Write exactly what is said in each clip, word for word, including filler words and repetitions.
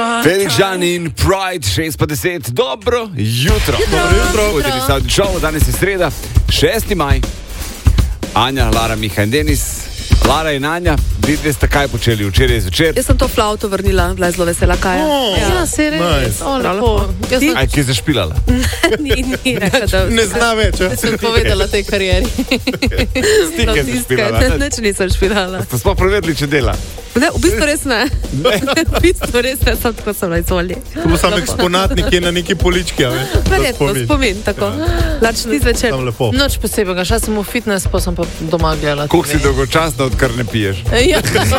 Felix Jan in Pride, šest pa deset. Dobro jutro. Dobro jutro. Vodili Saudi Show, danes je sreda, šesti maj. Anja, Lara, Miha in Denis. Lara in Anja, vidite ste kaj počeli včeraj zvečer? Jaz sem to flauto vrnila, bila je zelo vesela, kaj je. Oh, Ja, se res. nice. O, lepo. Jaz sem- Aj, ki je zašpilala. Ni, ni rekla, da... Ne zna več, a? Sem povedala tej karieri. Stike je zašpilala. Neč nisem špilala. Ste sploh preverili, če dela? Ne, v bistvu res ne. V bistvu res ne, sem tako sem na izvolji. To bo sam eksponat nekje na neki polički, a veš? za Verjetno, spomin. spomin, tako. Lač ti zvečer. Tam lepo. Noč posebej, šla sem v fitness, pa sem pa doma gledala. Koliko si dolgočasna, odkar ne piješ? Ja,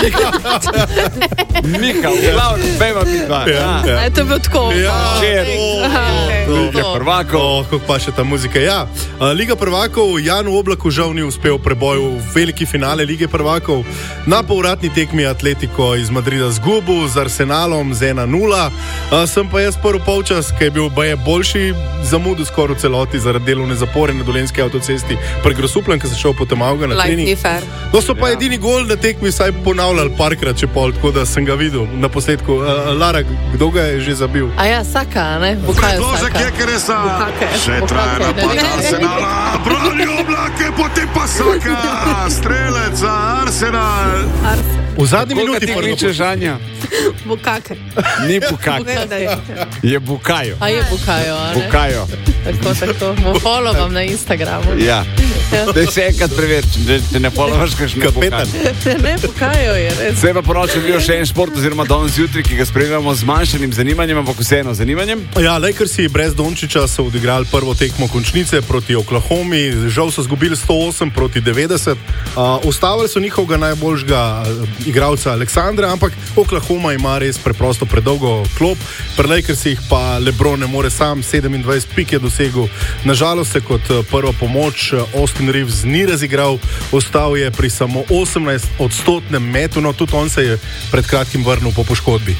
Miha, v glavnem, pejva mi dva. Ja, ja. E, to je bilo tako. Ja, Včeraj. Aha, okej. Liga prvakov. Oh, kako pa še ta muzika. Ja, uh, Liga prvakov, Jan Oblak žal ni uspel preboju v veliki finale Lige prvakov. Na povratni tekmi Atletico iz Madrida zgubil z Arsenalom z ena nula. Uh, sem pa jaz prvi polčas, ki je bil baje boljši, zamudil skoraj v celoti zaradi delovne zapore na Dolenjski avtocesti pri Grosupljem, ki se šel potem avga na Life trening. ni fair. No, so pa Ja. edini gol na tekmi vsaj ponavljali parkrat, če pol, tako da sem ga videl na posledku. Uh, Lara, kdo ga je že zabil? a ja, Saka, ne? Bukajo Predložek Saka. je Keresa, Bukake. še traja Bukake, napad ne. Arsenala, brani oblake, potem pa Saka, strelec za Arsenal. V zadnji Koliko minuti ti prvo. kličeš, Anja? Bukake. Ni bukak, Vem, da je. je bukajo. A je bukajo, a ne? Bukajo. Tako, tako. Bo follow na Instagramu. Ja. Daj še enkrat preveri, če, če ne polovaš, kakšne Kapetan. bukake. Ne, bukajo je, res. Zdaj pa poročam bil še en šport, oziroma danes zjutraj, ki ga spremljamo z manjšim zanimanjem, ampak vseeno zanimanjem. Ja, Lakersi brez Dončića so odigrali prvo tekmo končnice proti Oklahomi, žal so zgubili sto osem proti devetdeset. Uh, ustavili so njihovega najboljšega uh, igralca Aleksandra, ampak Oklahoma ima res preprosto predolgo klop. Pri Lakersih pa LeBron ne more sam, sedemindvajset pik je dosegel. Nažalost se kot uh, prva pomoč uh, Austin Reeves ni razigral, ostal je pri samo osemnajst odstotnem metu, no tudi on se je pred kratkim vrnil po poškodbi.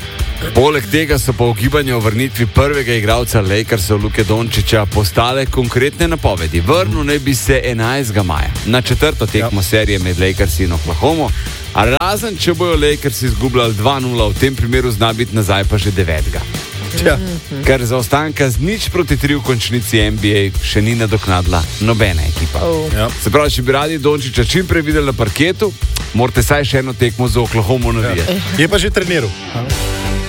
Poleg tega so po ugibanju o vrnitvi prvega igralca Lakersov Luke Dončića postale konkretne napovedi. Vrnil naj bi se enajstega maja na četrto tekmo ja. serije med Lakersi in Oklahomo, a razen če bojo Lakersi izgubljali dva nula, v tem primeru zna biti nazaj pa že devetega. Ja. Ker zaostanka z nič proti tri v končnici N B A še ni nadoknadila nobena ekipa. Oh. Ja. Se pravi, če bi radi Dončića čim prej videli na parketu, morate saj še eno tekmo za Oklahomo navijati. Je pa že treniral.